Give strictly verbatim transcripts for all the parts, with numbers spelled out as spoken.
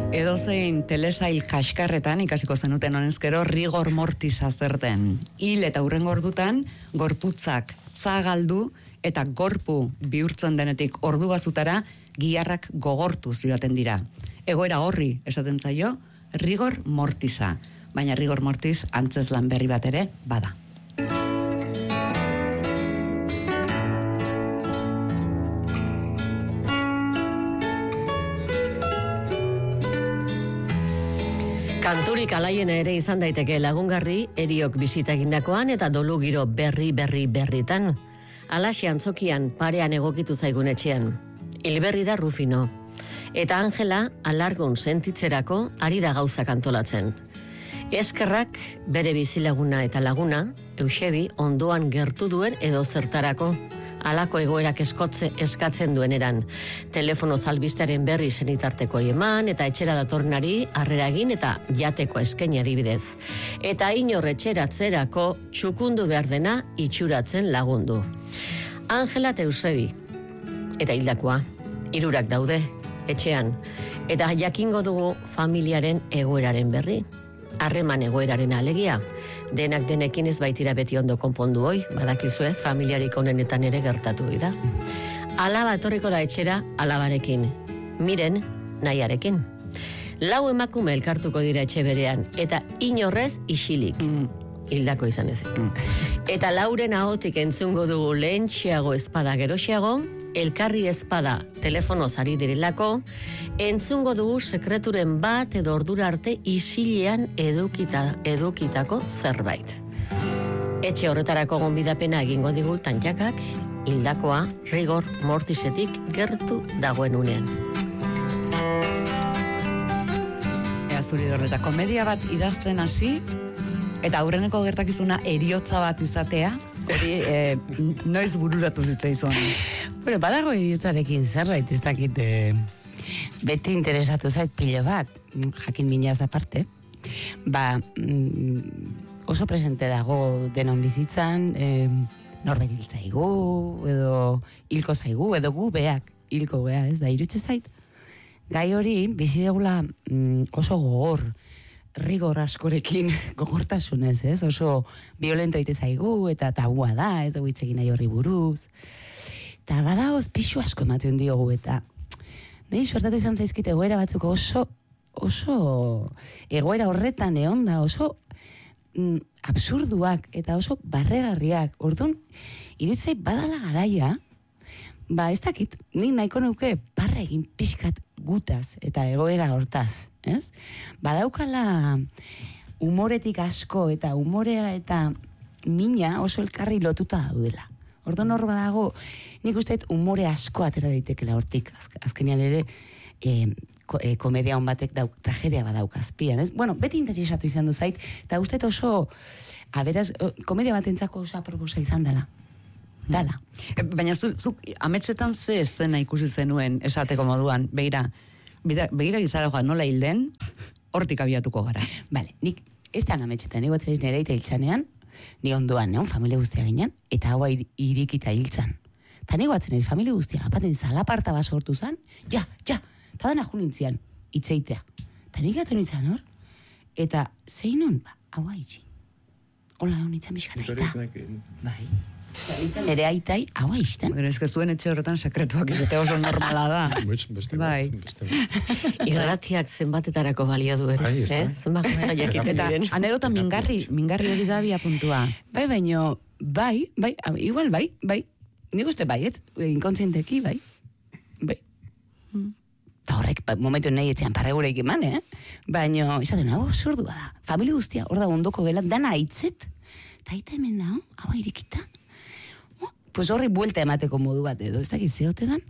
Edozein telesail kaskarretan ikasiko zenuten honezkero rigor mortis azerten. Hil eta hurrengo ordutan gorputzak zagaldu eta gorpu bihurtzen denetik ordu batzutara giharrak gogortuz joaten dira. Egoera horri esaten zaio rigor mortisa, baina rigor mortis antzezlan berri bat ere bada. Kanturik alaiena ere izan daiteke lagungarri eriok bisita egindakoan eta dolu giro berri berri berritan. Alaxe antzokian parean egokitu zaigun etxean. Hilberri da Rufino. Eta Angela alargun sentitzerako ari da gauzak antolatzen. Eskerrak bere bizilaguna eta laguna, Eusebi ondoan gertu duen edo zertarako. Alako egoerak eskotze eskatzen duen eran. Telefono zalbiztearen berri senitarteko eman eta etxera datornari harrera egin eta jateko eskaini adibidez. Eta inor etxeratzerako txukundu behar dena itxuratzen lagundu. Angela eta Eusebi. Eta hildakoa. Hirurak daude, etxean. Eta jakingo dugu familiaren egoeraren berri. Harreman egoeraren alegia. Denak denekin ez baitira beti ondo konpondu hoi, badakizue, familiarik onenetan ere gertatu dira. Alaba etorriko da etxera alabarekin, miren nahiarekin. Lau emakume elkartuko dira etxe berean, eta inorrez isilik, mm. hildako izan ezek. Mm. Eta lauren ahotik entzungo dugu lehentxeago espada geroxeago, elkarri espada telefonoz ari direlako, entzungo dugu sekreturen bat edo ordura arte isilean edukita, edukitako zerbait. Etxe horretarako gonbidapena egingo digu tantxakak, hildakoa rigor mortisetik gertu dagoen unean. Ea zuri dorreta, komedia bat idazten hasi, eta aurreneko gertakizuna eriotza bat izatea, hori eh, noiz bururatu zitzaizun. Bueno, badago eriotzarekin zerbait ez dakit eh, beti interesatu zait pilo bat, jakin minaz aparte. Ba, mm, oso presente dago denon bizitzan, eh, norbait hil zaigu, edo hilko zaigu, edo gu beak hilko gea, ez da, irutze zait. Gai hori, bizi degula mm, oso gogor, rigor askorekin gogortasunez, ez? Oso violento ite zaigu eta tabua da, ez dugu hitz egin nahi horri buruz. Eta badagoz pixu asko ematen diogu eta nahi suertatu izan zaizkit egoera batzuk oso oso egoera horretan egon da, oso mm, absurduak eta oso barregarriak. Orduan, irutzei badala garaia, ba ez dakit, nik nahiko nuke barra egin pixkat gutaz eta egoera hortaz. Ez? Badaukala umoretik asko eta umorea eta mina oso elkarri lotuta daudela. Orduan hor badago, nik usteet umore asko atera daitekela hortik. Azkenean ere, e, ko, e, komedia hon batek dauk, tragedia badauk azpian. Ez? Bueno, beti interesatu izan du zait, eta usteet oso, aberaz, komedia batentzako oso aproposa izan dela. Dala. E, baina zuk, zu, ametsetan ze eszena ikusi zenuen esateko moduan, begira, begira gizara joan nola hilden, hortik abiatuko gara. Bale, nik ez da ametsetan, nik batzeriz nire eta hiltzanean, ni ondoan, neon, familia guztia ginen, eta haua ir, irikita hiltzan. Ta nik batzen ez, familia guztia, apaten zalaparta bat sortu zan, ja, ja, eta dana junintzian, itzeitea. Ta nik gatu nintzen hor, eta zeinon, ba, haua itxin. Hola, honitzen bizkan aita. Bai. Nintzen ere aitai, haua izten. Gero, ezke zuen etxe horretan sekretuak izate oso normala da. Bai. Irratiak zenbatetarako balio duen. Bai, ez da. Zenbat gauza jakiten diren. Eta anekdota mingarri, mingarri hori da bia puntua. Bai, baino, bai, bai, igual bai, bai. Nik uste baiet, inkontzienteki, bai. Bai. Eta horrek, momentu nahi etxean parregureik eman, eh? Baina, esaten, hau absurdu bada. Familia guztia, hor da ondoko gela, dana aitzet. Eta aita hemen da, hau irikita. Pues horri buelta emateko modu bat edo, ez dakit zehote dan?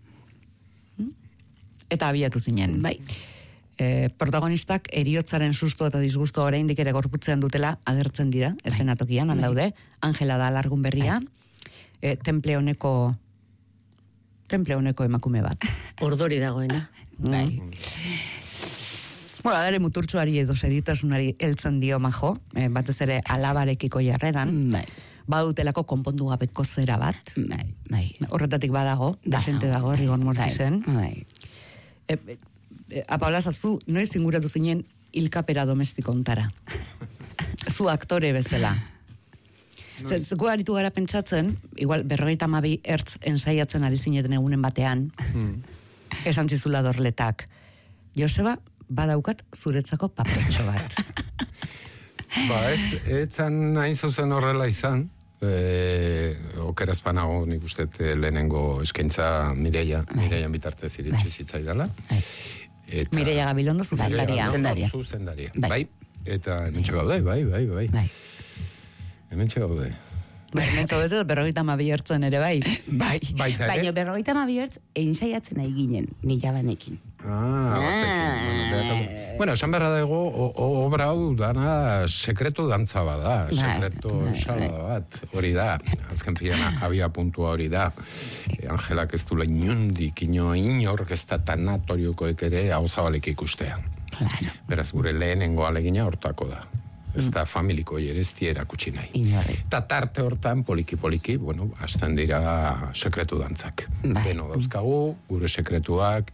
Eta abiatu zinen. Bai. E, protagonistak eriotzaren susto eta disgusto oraindik ere gorputzean dutela agertzen dira, ezenatokian, handaude. Angela da alargun berria, e, temple honeko temple honeko emakume bat. Ordori dagoena. Bai. Bueno, adare muturtsuari edo seriotasunari heltzen dio majo, e, batez ere alabarekiko jarreran. Bai. Badutelako konpondu gabeko zera bat. Bai, bai. Horretatik badago, desente dago, rigor mortisen. Bai. E, Apaolaza, zu noiz inguratu zinen hilkapera domestiko ontara. Zu aktore bezala. Zuko aritu gara pentsatzen, igual berrogeita hamabi ertz ensaiatzen ari zineten egunen batean, hmm. esan zizula Dorletak. Joseba, badaukat zuretzako papertxo bat. Ba, ez, etzan hain zuzen horrela izan, e, okerazpanago nik uste lehenengo eskaintza Mireia, Mireian bitartez iritsi zitzaidala. Eta, Mireia Gabilondo zuzendaria. Zuzendaria. Bai. Eta hemen gaude, bai, bai, bai. bai. Hemen gaude. Bai, hemen zaudete berrogeita hamabi ertzen ere, bai. Bai, baina berrogeita hamabi ertz egin saiatzen nahi ginen, nila banekin. Ah, bazekin. Bueno, esan berra dago, obra hau dana sekreto dantza bada, sekreto salada bat, hori da. Azken fiana, abia puntua hori da. Angelak ez du inundik, ino inork ez da tanatoriokoek ere hau zabalek ikustea. Claro. Beraz, gure lehenengo alegina hortako da. Ez da familiko ere ez diera kutsi nahi. Inorri. Ta tarte hortan, poliki-poliki, bueno, hasten dira sekretu dantzak. Bai. Deno dauzkagu, gure sekretuak,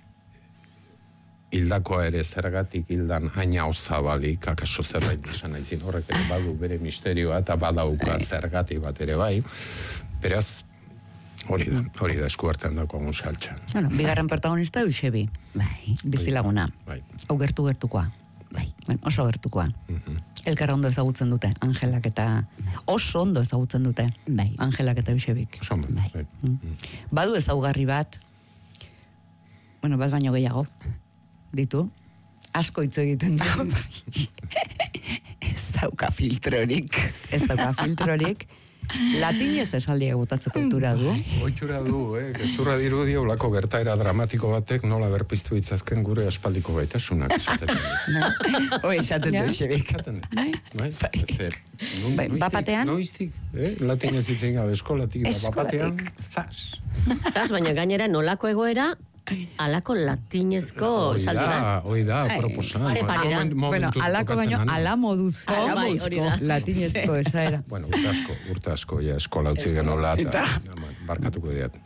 hildakoa ere zergatik hildan haina osabalik, akaso zerbait esan naizin horrek ere badu bere misterioa, eta badauka zergatik bat ere bai. Beraz, hori da, hori da esku artean dako agun saltxan. Bueno, bigarren protagonista Eusebi. Bai. Bizilaguna. Bai. Hau gertu gertukoa. Bai. Bueno, oso gertukoa. Mhm. Elkarra ondo ezagutzen dute, Angelak eta... Oso ondo ezagutzen dute, Bai. Angelak eta Eusebik. Oso ondo, Bai. bai. Mm. Badu ezaugarri bat, bueno, bat baino gehiago, ditu, asko hitz egiten du. Ez dauka filtrorik. Ez dauka filtrorik, latinez esaldia botatzeko kultura du. Oitura du, eh? Gezurra dirudi olako gertaera dramatiko batek nola berpiztu itzazken gure aspaldiko gaitasunak esaten du. Hoi, esaten du, Eusebik. Esaten du. Bai? Zer. Nun- Bai, noiztik- bapatean? Noiztik, eh? Latinez itzen gabe eskolatik, da Eskolatik. bapatean, zas. Zaz, baina gainera nolako egoera, alako latinezko Hoi esaldi da, bat. hoi da, proposan. Pare parera. Moment- Bueno, momentu alako tokatzen baino, dana. ala moduzko, Ala bai, hori da. latinezko esaera. Bueno, urte asko, urte asko, ja, eskola utzi genola, eta barkatuko diat.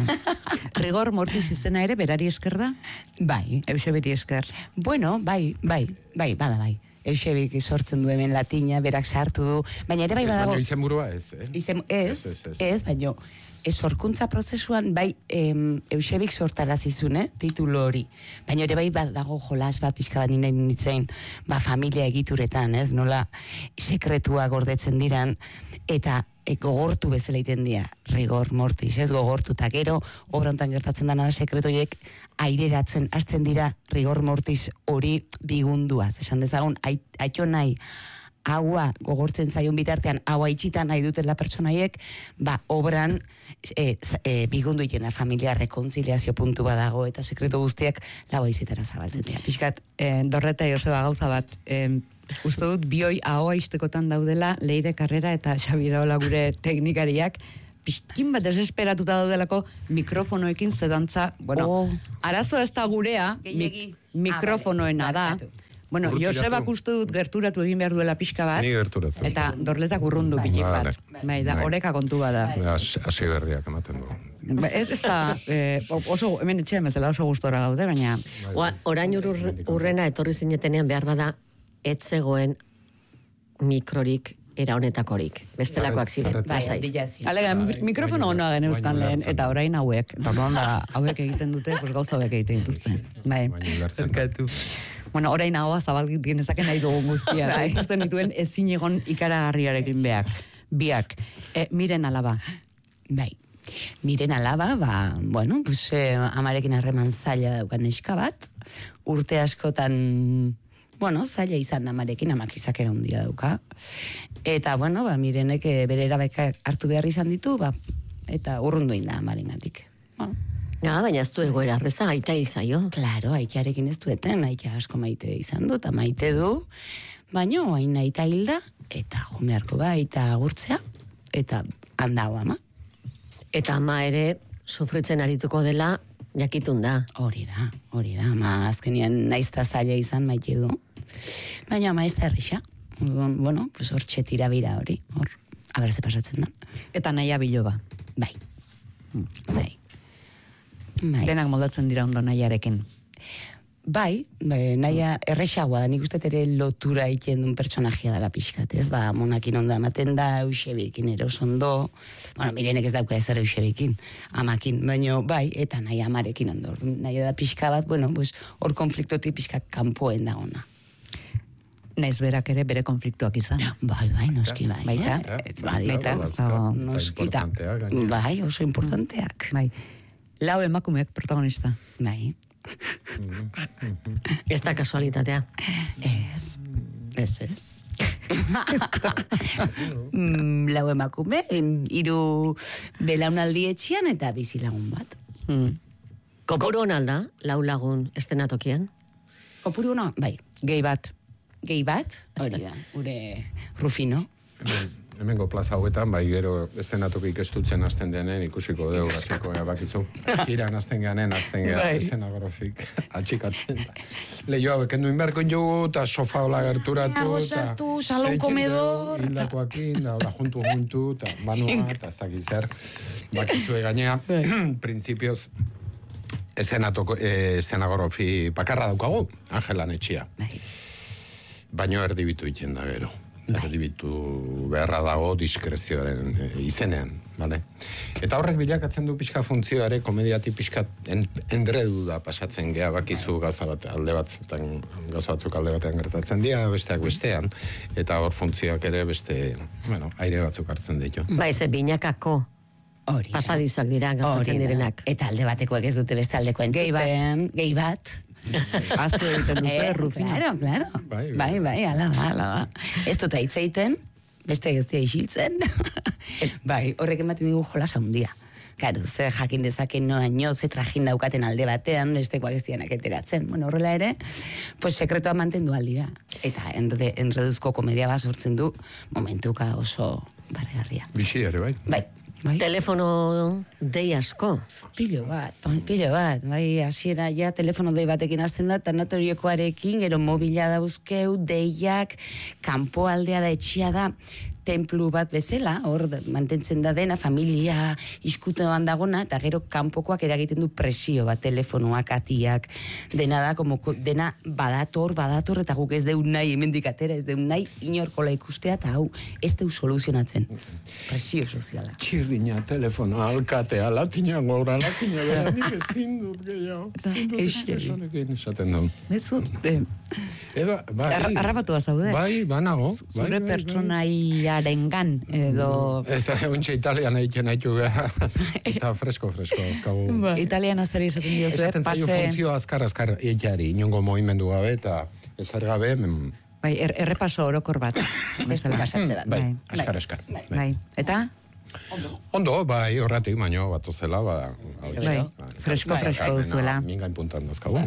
Rigor mortis izena ere, berari esker da? Bai. Eusebiri esker. Bueno, bai, bai, bai, bada bai. Eusebik sortzen du hemen latina, berak sartu du, baina ere bai Ez badago... baino izen burua ez, eh? Izen, ez, Ez, ez, ez. ez, baino, ez sorkuntza prozesuan bai em, Eusebik sortarazizun, eh, titulu hori. Baina ere bai badago jolas bat pixka bat nire nintzen, ba, familia egituretan, ez, nola sekretua gordetzen diran, eta e, gogortu bezala egiten dira, rigor mortis, ez, gogortu, eta gero, obra hontan gertatzen dana da sekretoiek aireratzen, hasten dira rigor mortis hori bigunduaz, esan dezagun, ait, aitxo nahi, haua gogortzen zaion bitartean, haua itxitan nahi dutela pertsonaiek, ba, obran e, e, bigundu iten da familia rekontziliazio puntu badago, eta sekretu guztiak lau aizetara zabaltzen dira. Piskat, Eh, Dorreta Joseba gauza bat, eh, uste dut bioi ahoa istekotan daudela Leire Karrera eta Xabiraola gure teknikariak, pixkin bat desesperatuta daudelako mikrofonoekin zedantza, bueno, Oh. arazoa ez da gurea, Gehiegi. mik- mikrofonoena Ah, da. vale, barkatu. Bueno, Urrutiratu. Josebak uste dut gerturatu egin behar duela pixka bat, Ni gerturatu. eta Dorletak urrundu pixik bat. Vale. Bai, da, Bai. oreka kontu bada. Hasi hasi berriak ematen du. Ba, Ez, ez da, eh, oso, hemen etxean bezala oso gustora gaude, baina... Oa, orain urr, urrena etorri zinetenean behar bada, ez zegoen mikrorik era honetakorik. Bestelakoak ziren. Zarret- bai, Lasai. handila ziren. Alega, Bai, mikrofono bai, honoa geneuzkan bai, lehen, ulertzen eta da. orain hauek. Eta orduan da, hauek egiten dute, pues gauza hauek egiten dituzte. Bai. Baina ulertzen da. Bueno, orain ahoa zabalgit genezaken nahi dugun guztia. Bai. Ikusten dituen ezin egon ikaragarriarekin beak. Biak. E, miren alaba. Bai. Miren alaba, ba, bueno, pues, eh, amarekin harreman zaila daukan neska bat, urte askotan, bueno, zaila izan da amarekin, amak izakera handia dauka. Eta, bueno, ba, mirenek eh, bere erabakak hartu behar izan ditu, ba, eta urrundu inda amarengatik. Bueno, Ja, baina ez du egoera, arreza aita izaio. claro, aitarekin ez dueten, aita asko maite izan du, eta maite du, baino, hain aita hilda, eta jumearko ba, aita agurtzea, eta handau ama. Eta ama ere, sufritzen arituko dela, jakitun da. Hori da, hori da, ama azkenian naizta zaila izan maite du. Baina ama ez da errisa. Orduan, bueno, pues hor txetira bira hori, hor, haber ze pasatzen da. Eta naia biloba. Bai, bai. Bai. Denak moldatzen dira ondo nahiarekin. Bai, bai, naia erresagoa da, nik uste ere lotura egiten duen pertsonajia dela pixkat, ez? Ba, monakin onda ematen da, Eusebikin eros ondo, bueno, mirenek ez dauka ezer Eusebikin, amakin, baino, bai, eta naia amarekin ondo, naia da pixka bat, bueno, pues, hor konfliktotik pixka kanpoen da ona. Naiz berak ere bere konfliktuak izan. Bai, bai, noski bai. Baita, baita, noskita. Bai, oso importanteak. Bai, lau emakumeak protagonista. Bai. Ez da kasualitatea. Ez, ez, ez. mm, lau emakume, hiru belaunaldi etxian eta bizi lagun bat. Hmm. Kopuru hon alda, lau lagun estenatokian? Kopuru hona, bai. Gehi bat. Gehi bat, hori da, gure Rufino. Hemengo plaza hauetan, bai gero estenatokik estutzen hasten denen ikusiko dugu hasiko bakizu. Giran hasten ganen, hasten gara estenografik atxikatzen. Lehio hauek enduin beharko dugu, eta sofa hola gerturatu. Nago sartu, salon komedor. Hildakoakin, da hola juntu juntu, eta banua, eta ez dakit zer. Bakizue gainea, prinsipioz, estenagrofi pakarra daukagu, Angelan etxia. Baino erdibitu iten da gero. Erdibitu beharra dago diskrezioaren izenean, bale? Eta horrek bilakatzen du pixka funtzioare, komediati pixka endredu da pasatzen gea, bakizu gauza bat alde bat, gauza batzuk alde batean gertatzen dira, besteak bestean, eta hor funtzioak ere beste, bueno, aire batzuk hartzen ditu. Bai, ze binakako pasadizoak dira gertatzen direnak. Eta alde batekoek ez dute beste aldeko entzuten, gehi bat. Aztu egiten duzu, Rufino. Claro, claro. Bai, bai, bai, ala ba, ala ba. Ez dut aitzeiten, beste geztia isiltzen. Bai, horrek ematen digu jolas handia. Claro, ze jakin dezaken noa nio, ze trajin daukaten alde batean, bestekoak ez dianak enteratzen. Bueno, horrela ere, pues sekretoa mantendu aldira. Eta enrede, enreduzko komedia bat sortzen du, momentuka oso barregarria. Bixi ere, bai? Bai. Bai. Telefono dei asko. Pilo bat, pilo bat. Bai, hasiera ja telefono dei batekin hasten da, tanatoriokoarekin, gero mobila dauzkeu, deiak, kanpoaldea da, etxia da, templu bat bezala, hor mantentzen da dena, familia, iskutuan dagona, eta gero kanpokoak eragiten du presio bat, telefonoak, atiak, dena da, como, dena badator, badator, eta guk ez deun nahi hemendik atera, ez deun nahi inorkola ikustea, eta hau, ez deu soluzionatzen. Presio soziala. Txirriña, telefono, alkatea, latina gora, latina gora, nik ezin dut gehiago. Ezin dut personekin esaten dut. Bezu, eh, Eba, bai. Arrabatu zaude. Bai, banago. Zure bai, pertsonaiarengan edo... Ez da, ontsa italian egiten haitu beha. Eta fresko, fresko, azkagu. Ba. Italiana zer izaten dio zuen, esaten zaio funtzio azkar, azkar, eitxari, inongo movimendu gabe, eta ezer gabe... Bai, er, errepaso orokor bat. Bestela pasatze bat. Bai, askar, askar. Bai, bai. Eta? Ondo. Ondo, bai, horretik, baino, batu zela, ba... Bai, fresko, fresko duzuela. Mingain puntan dazkagu.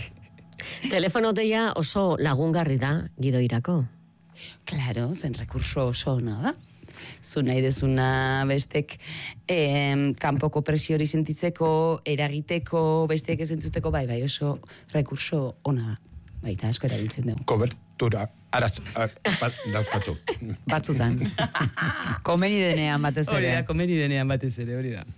Telefono deia oso lagungarri da, gidoirako. Claro, zen rekurso oso ona da. Zu nahi dezuna bestek eh, kanpoko presiori sentitzeko, eragiteko, bestek ez entzuteko, bai, bai, oso rekurso ona da. Baita asko erabiltzen dugu. Kobertura, araz, dauzkatzu. Batzutan. Komeni denean batez ere. Hori da, komeni denean batez ere, hori da.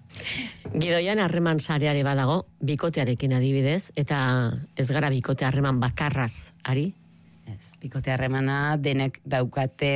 Gidoian harreman sareare badago, bikotearekin adibidez, eta ez gara bikote harreman bakarraz, ari? Ez, bikote harremana denek daukate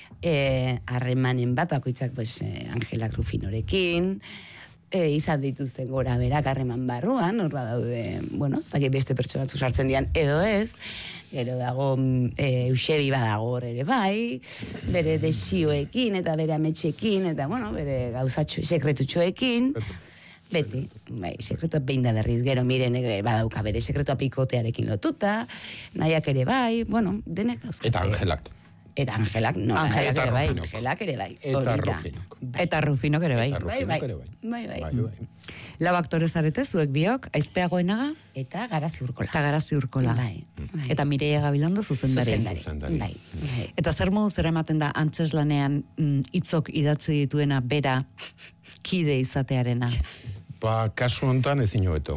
harremanen bat, bakoitzak pues, eh, Angelak Rufinorekin, e, izan dituzten gora berak harreman barruan, hor daude, bueno, zaki beste pertsonatzu sartzen dian, edo ez, gero dago e, Eusebi badago hor ere bai, bere desioekin eta bere ametxekin, eta bueno, bere gauzatxo, sekretutxoekin, beti, bai, sekretua behin da berriz, gero miren badauka bere sekretua pikotearekin lotuta, nahiak ere bai, bueno, denek dauzkate. Eta Angelak. Eta Angelak, no, Angelak ere bai. Angelak ere bai. Eta Rufinok. Eta Rufinok ere bai. Eta Rufinok ere bai. Bai, bai. Bai, bai. Lau aktore zarete, zuek biok, Aizpeagoenaga Eta Garazi Urkola. eta Garazi Urkola. Bai, bai. Eta Mireia Gabilondo zuzendari. Zuzendari. Zuzendari. Bai, bai. Eta zer modu zer ematen da antzeslanean mm, hitzok idatzi dituena bera kide izatearena. Ba, kasu honetan ezin hobeto.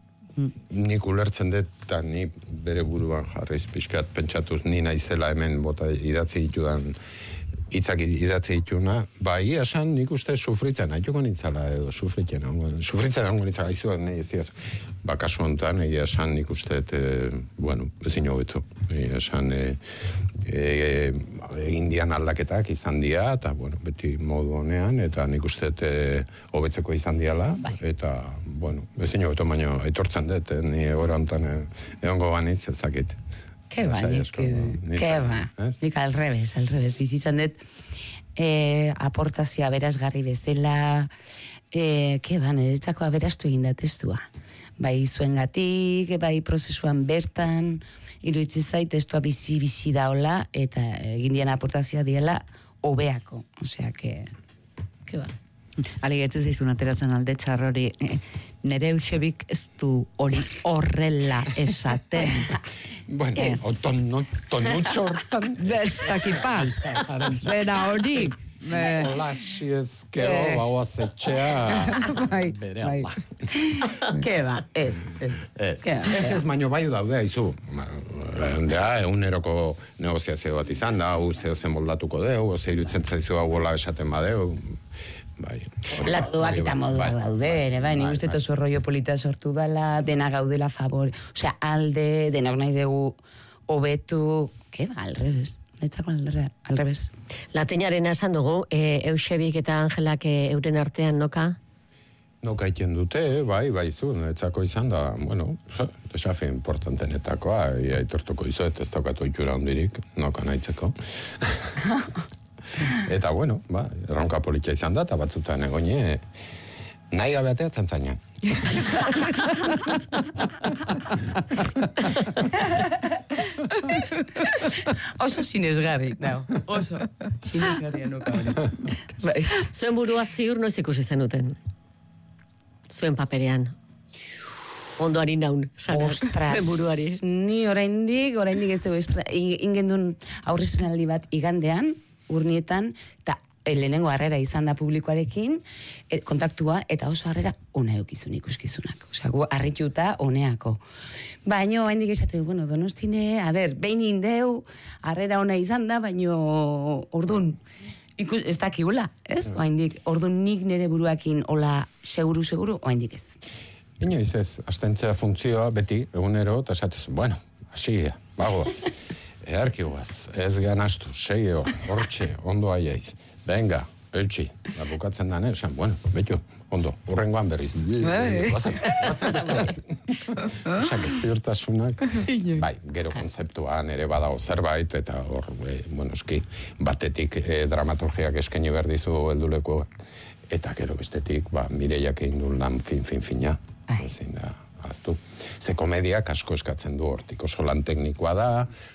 Nik ulertzen dut, eta ni bere buruan jarriz pixkat pentsatuz, ni naizela hemen bota idatzi ditudan hitzak idatzi dituna, bai, esan nik uste sufritzen, haituko nintzala edo, sufritzen, sufritzen hango nintzala, izu, nahi ez diaz, ba, kasu honetan, egia esan nik uste, e, bueno, ezin hobetu, egia esan, e, e, egin dian aldaketak izan dira, eta, bueno, beti modu honean, eta nik uste, e, hobetzeko izan diala, eta, bueno, ezin hobetu, baina aitortzen dut, e, ni gora honetan, e, egongo banitz ezakit. Ke ba, nik, ke ba, nik al revés, al revés, bizitzan dut, eh, aportazioa berazgarri bezala, eh, ke ba, niretzako aberastu egin da testua. Bai zuen gatik, bai prozesuan bertan, iruditzen zait testua bizi-bizi daola, eta egin dian aportazioa diela hobeako, osea, ke, ke ba. Alegetzen zaizun ateratzen alde txar hori, nere Eusebik ez du hori horrela esaten. Bueno, tonutxo hortan. Ez dakipa, zera hori. Hola, si ez, kero, bau azetxea. Bai, bere bai. Ke ba, ez, ez. Ez, ez ez, baino bai daude, haizu. Ja, eguneroko negoziazio bat izan da, hau zeo zen moldatuko deu, oze irutzen zaizu hau gola esaten badeu. Bai. Latuak eta modua daude, ere, bai, nik uste tozu rollo polita sortu dela, dena gaudela favor, osea, alde, denak nahi dugu hobetu, ke ba, al revés, netzako al revés. Latinaren esan dugu, e, Eusebik eta Angelak e, euren artean noka? Noka iten dute, bai, bai zu, netzako izan da, bueno, desafi importantenetakoa, aitortuko izuet, ez daukatu ikura hondirik, noka nahitzeko. Eta, bueno, ba, erronka politia izan da, eta batzutan egoine, nahi gabe ateatzen zainan. Oso sinesgarri, no, oso sinesgarria nuka hori. Zuen burua ziur noiz ikusi zenuten? Zuen paperean? Ondoari naun, zuen buruari. Ni oraindik, oraindik ez dugu, ingendun aurrezpenaldi bat igandean, urnietan, eta lehenengo harrera izan da publikoarekin, e, kontaktua, eta oso harrera ona eukizun ikuskizunak. Osea, gu harrituta oneako. Baino, haindik esate, bueno, Donostine, a ber, behin indeu, harrera ona izan da, baino, ordun, ikus, ez dakigula, ez? Haindik, ordun nik nire buruakin, hola, seguru, seguru, haindik ez. Inoiz ez, astentzea funtzioa beti, egunero, eta esatezu, bueno, hasi, bagoaz. Earkiguaz, ez ganastu, segeo, hortxe, ondo aiaiz. Venga, eltsi, da bukatzen da, esan, bueno, betio, ondo, urrengoan berriz. Bazen, bazen beste bat. Osak ez ziurtasunak, bai, gero kontzeptuan ere badago zerbait, eta hor, e, bueno, eski, batetik e, dramaturgiak eskaini behar dizu helduleko, eta gero bestetik, ba, Mireiak egin du lan fin-fin-fina, ezin da, aztu. Ze komediak asko eskatzen du hortik, oso lan teknikoa da,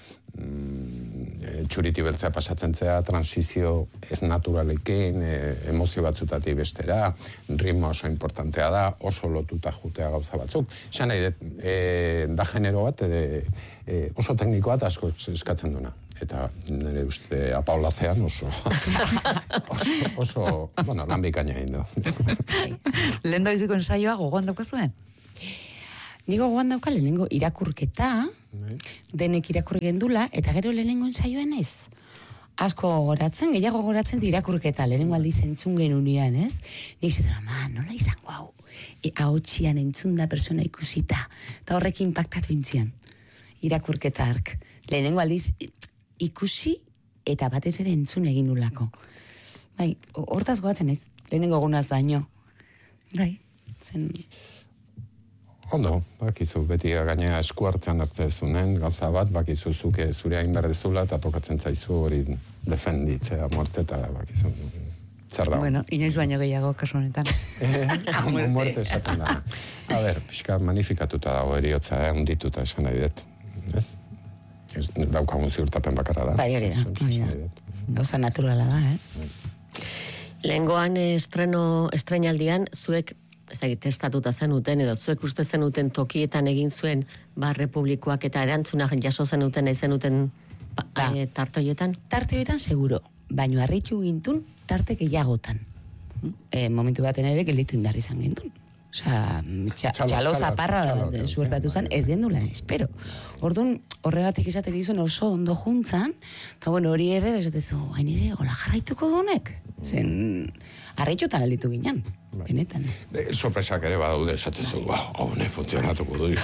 txuriti beltzea pasatzen zea, transizio ez naturalekin, e, emozio batzutatik bestera, ritmo oso importantea da, oso lotuta jutea gauza batzuk. Esan nahi, e, da genero bat, e, e, oso tekniko bat asko eskatzen duna. Eta nire uste apaolazean oso, oso, oso, bueno, lan bikaina egin du. Lehen da biziko ensaioa gogoan daukazuen? Nigo gogoan dauka lehenengo irakurketa, denek irakur gendula, eta gero lehenengo ensaioen ez. Asko goratzen, gehiago goratzen irakurketa, lehenengo aldiz entzun genunean, ez? Nik zidura, ma, nola izango hau? E, ahotxian entzun da persona ikusita, eta horrek impactatu intzian. Irakurketa ark. Lehenengo aldiz ikusi, eta batez ere entzun egin nulako. Bai, hortaz goatzen ez, lehenengo gunaz baino. Bai, zen... Ondo, bakizu, beti gainea esku hartzen hartzezunen, gauza bat, bakizu zuke zure hain berdezula, eta tokatzen zaizu hori defenditzea muerte, eta bakizu, zer da. Bueno, inoiz baino gehiago, kasu honetan. Eh, muerte esaten da. A ber, pixka manifikatuta dago eriotza, eh, undituta esan nahi dut. Ez? Ez daukagun ziurtapen bakarra da. Bai, hori da, hori da. Gauza naturala da, ez? Lehengoan estreno, estrenaldian, zuek ezagit, testatuta zenuten, edo zuek uste zenuten tokietan egin zuen ba, Republikoak eta erantzunak jaso zenuten, nahi zenuten ba, ba. E, tartoietan? Tartoietan seguro, baino harritu gintun tarte gehiagotan. E, momentu baten ere gelditu inbar izan gintun. Osea, txalo zaparra suertatu zen, ez gendula, espero. Orduan, horregatik esaten izan oso ondo juntzan, eta bueno, hori ere, besatezu, hain ere, hola jarraituko dunek. Zen, arraituta galditu ginen, benetan. Sorpresak ere badaude, esatezu, ba, hone funtzionatuko du.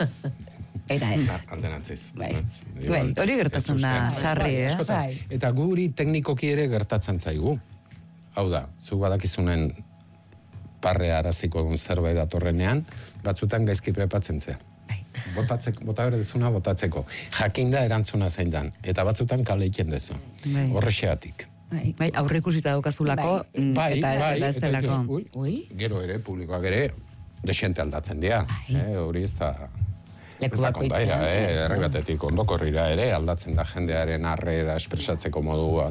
Eta ez. Aldenatziz. Bai. Hori gertatzen da, sarri, eh? Eta guri teknikoki ere gertatzen zaigu. Hau da, zu badakizunen parre araziko duen zerbait datorrenean, batzutan gaizki prepatzen zea. Botatzeko, bota berdezuna botatzeko. Jakinda erantzuna zein dan. Eta batzutan kale iken dezu. Horrexeatik. Bai, bai, aurre ikusita daukazulako, bai, eta bai, ez delako. Ui, gero ere, publikoak ere, desente aldatzen dira. Hori ez da... Ez da kondaira, eh? Erregatetik ondokorrira ere, aldatzen da jendearen arrera espresatzeko modua.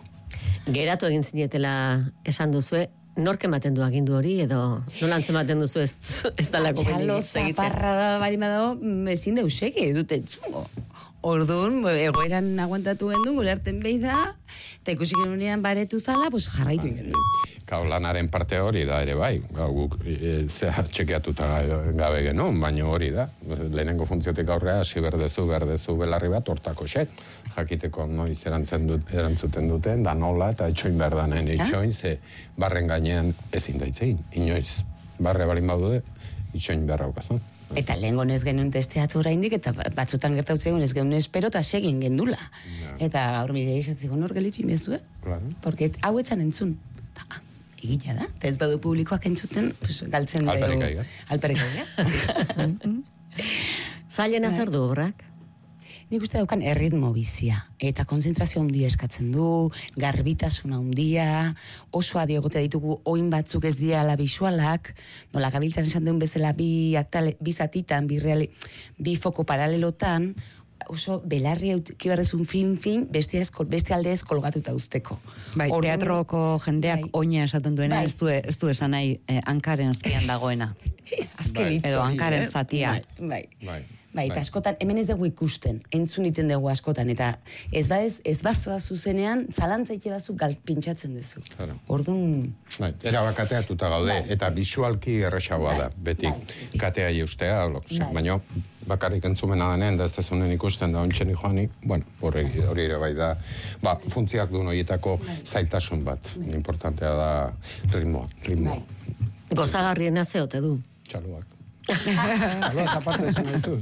Geratu egin zinetela esan duzue, nork ematen du agindu hori, edo nola antzematen duzu ez, ez dalako Txalo zaparra da bari badao, ezin deuseke, dute entzungo. Orduan, egoeran aguantatu gendun, gure arten behi da, eta ikusi genunean baretu zala, pues jarraitu gendun. Kau lanaren parte hori da ere bai, guk e, zea txekeatuta gabe genuen, baina hori da. Lehenengo funtziotik aurrea, hasi berdezu, berdezu belarri bat, hortako xe, jakiteko noiz erantzuten, dut, erantzuten duten, da nola eta etxoin berdanen, etxoin ze barren gainean ezin daitzein, inoiz. Barre balin baude, itxoin beharra okazun. Eta lehen gonez genuen testeatu oraindik, eta batzutan gertautzen ez genuen espero, eta segin gendula. Eta gaur mire esatzeko nor gelitzu imezue, Claro. porque hau etzan entzun. Ta, egila da, eta ez badu publikoak entzuten, pues, galtzen Alperrik aiga. Alperrik aiga. Zailena zer du obrak? Nik uste daukan erritmo bizia, eta konzentrazio handia eskatzen du, garbitasuna handia, oso adiegotea ditugu oin batzuk ez diala bisualak, nola gabiltzan esan duen bezala bi, atale, bi zatitan, bi, reali, bi foko paralelotan, oso belarri eutki berdezun fin-fin, beste, eskol, beste alde ez kolgatuta usteko. Bai, Orduan, teatroko jendeak bai. oina esaten duena, Bai. ez du, ez du esan nahi eh, hankaren azpian dagoena. azken hitz Edo hori, hankaren eh? zatia. Bai, bai. Bai. Bai, eta askotan, hemen ez dugu ikusten, entzun iten dugu askotan, eta ez ba ez, ez bazoa zuzenean, zalantzaike bazu galt pintxatzen duzu. Claro. Orduan, Bai, erabakateatuta gaude, eta bisualki erresagoa da, beti katea justea, baina bakarrik entzumena denen, da ez dezunen ikusten da ontsen joanik, bueno, hori, hori ere bai da, ba, funtziak duen horietako zailtasun bat, importantea da ritmoa, ritmoa. Gozagarriena zeote du. Txaloak. Txaloaz aparte esan dizu.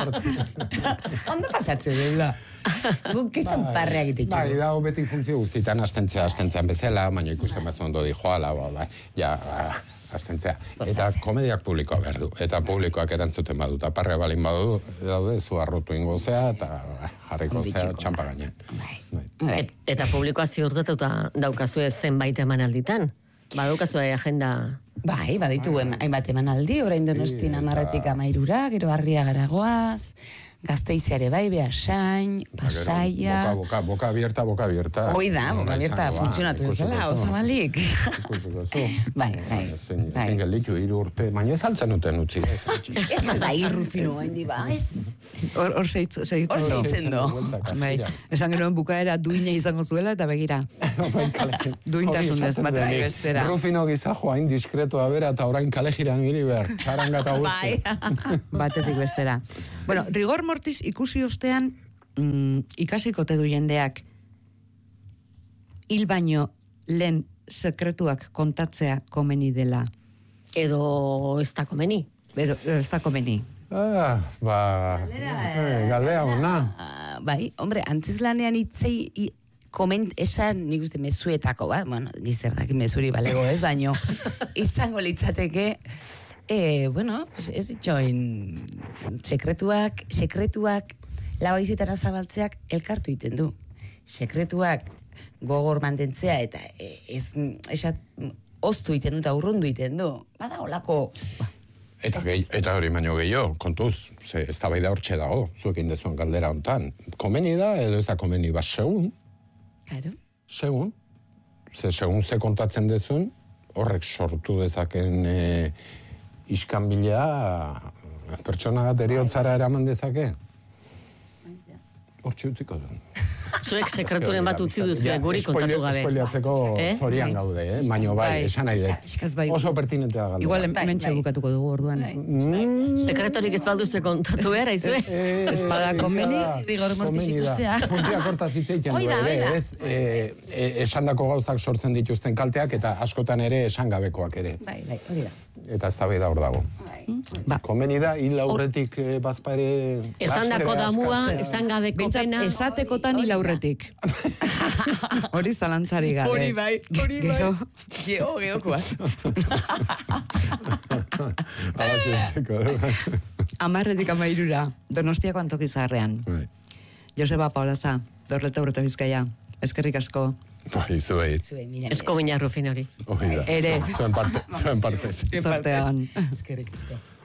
ondo pasatzen dela. Guk kistan parrea egite Bai, da, beti funtzio guztietan astentzea, astentzean bezala, baina ikusten bez ondo di joala, ba, ja, astentzea. Eta komediak publikoa behar du, eta publikoak erantzuten badu, eta parrea balin badu, daude, zu arrotu ingo zea, eta jarriko zea txampa gainean. Et, eta publikoa ziurtatuta daukazu zenbait emanalditan. Badaukazu agenda... Bai, baditu hainbat emanaldi, orain Donostin amarretik amairura, gero Harria Garagoaz, Gazteiziare bai, Beasain, Pasaia... Boka, boka, boka abierta, boka abierta. Hoi da, boka abierta, funtzionatu ez dela, osabalik. Ikusiko zu. Bai, bai. Zein gelditu, hiru urte, baina ez altzen uten utzi. Ez da irrufino, hain diba, ez. Hor segitzen Hor segitzen do. Bai, esan genuen bukaera duina izango zuela, eta begira. Duintasunez, matari bestera. Rufino gizajo hain diskretoa bera, eta orain kale jiran gili behar, txaranga eta guzti. Batetik bestera. Bueno, rigor mortis ikusi ostean, mm, ikasiko te du jendeak hil baino lehen sekretuak kontatzea komeni dela. Edo ez da komeni. Edo, edo ez da komeni. Ah, ba, galdea ona. Ah, bai, hombre, antzislanean itzei i, koment esan, nik uste mezuetako, bat, bueno, nizter daki mezuri balego ez, baino, izango litzateke, e, bueno, ez ditxoin, sekretuak, sekretuak, lau izitara zabaltzeak elkartu iten du. Sekretuak gogor mantentzea, eta ez, esat, oztu iten du, eta urrundu iten du. Bada olako... Eta, gehi, eta hori baino gehiago, kontuz, ze ez da bai da hortxe dago, zuekin dezuan galdera hontan. Komeni da, edo ez da komeni, ba, segun, Claro. segun, ze segun ze kontatzen dezun, horrek sortu dezaken e, iskanbilea pertsona bat eriotzara eraman dezake. Hortxe utziko duen. Zuek sekreturen bat utzi duzu, guri kontatu gabe. Espoileatzeko zorian gaude, eh? Baina bai, esan nahi dut. Oso pertinente da galdu. Igual hemen txabukatuko dugu orduan. Sekretorik ez balduze kontatu behar, aizue? Ez bada komeni, rigor mortis ikustea. Funtia kortaz hitzeiten du ere, ez? Esandako gauzak sortzen dituzten kalteak eta askotan ere esan gabekoak ere. Bai, bai, hori da. Eta ez da bai da hor dago. Komeni da, hil aurretik bazpa ere... Esandako damua, esan gabeko pena... Esatekotan hil aurretik. Hori zalantzari gabe. Hori bai, hori bai. Geo, geokoa. Hala zintzeko. Amarretik amairura, Donostiako antokizarrean. Joseba Paulaza, Dorleta Urreta Bizkaia. Eskerrik asko. Bai, zuei. Esko bina Rufin hori. Ere. Zuen parte. Zuen parte. Zortean. Eskerrik asko.